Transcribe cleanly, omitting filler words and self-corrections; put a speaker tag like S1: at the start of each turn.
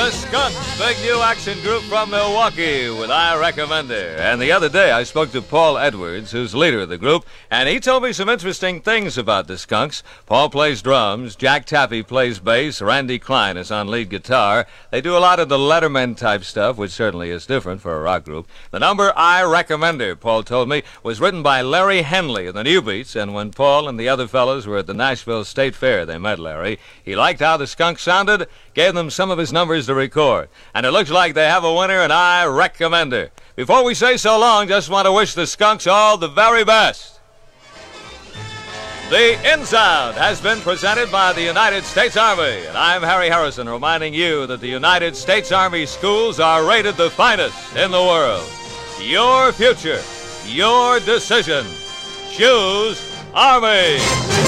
S1: The Skunks, big new action group from Milwaukee with I Recommend Her. And the other day I spoke to Paul Edwards, who's leader of the group, and he told me some interesting things about the Skunks. Paul plays drums, Jack Taffy plays bass, Randy Klein is on lead guitar. They do a lot of the Letterman type stuff, which certainly is different for a rock group. The number I Recommend Her, Paul told me, was written by Larry Henley of the New Beats, and when Paul and the other fellows were at the Nashville State Fair, they met Larry. He liked how the Skunks sounded, gave them some of his numbers to record. And it looks like they have a winner, and I recommend her. Before we say so long, just want to wish the Skunks all the very best. The In Sound has been presented by the United States Army, and I'm Harry Harrison reminding you that the United States Army schools are rated the finest in the world. Your future, your decision. Choose Army.